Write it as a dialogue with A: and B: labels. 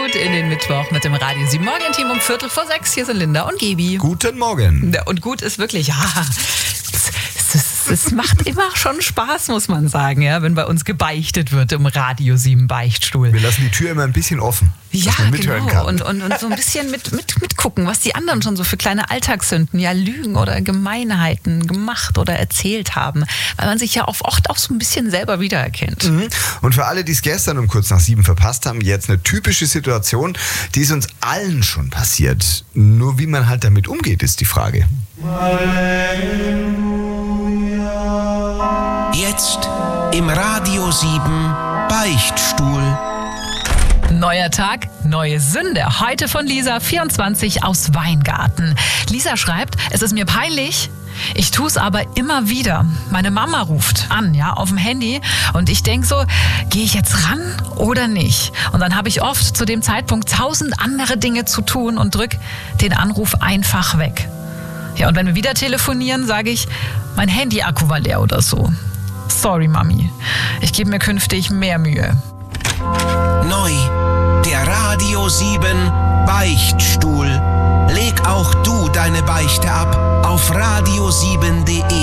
A: gut in den Mittwoch mit dem Radio 7 Morgen-Team um 5:45. Hier sind Linda und Gebi.
B: Guten Morgen.
A: Und gut ist wirklich, ja, es macht immer schon Spaß, muss man sagen, ja, wenn bei uns gebeichtet wird im Radio 7 Beichtstuhl.
B: Wir lassen die Tür immer ein bisschen offen,
A: Ja,
B: dass man mithören
A: genau.
B: kann.
A: Und so ein bisschen mitgucken, was die anderen schon so für kleine Alltagssünden, ja, Lügen oder Gemeinheiten gemacht oder erzählt haben, weil man sich ja oft auch so ein bisschen selber wiedererkennt.
B: Und für alle, die es gestern um kurz nach 7 verpasst haben, jetzt eine typische Situation, die ist uns allen schon passiert. Nur wie man halt damit umgeht, ist die Frage.
C: Jetzt im Radio 7 Beichtstuhl.
A: Neuer Tag, neue Sünde. Heute von Lisa, 24, aus Weingarten. Lisa schreibt, es ist mir peinlich, ich tue es aber immer wieder. Meine Mama ruft an, ja, auf dem Handy und ich denke so, gehe ich jetzt ran oder nicht? Und dann habe ich oft zu dem Zeitpunkt 1000 andere Dinge zu tun und drück den Anruf einfach weg. Ja, und wenn wir wieder telefonieren, sage ich, mein Handy-Akku war leer oder so. Sorry, Mami. Ich gebe mir künftig mehr Mühe.
C: Neu, der Radio 7 Beichtstuhl. Leg auch du deine Beichte ab auf radio7.de.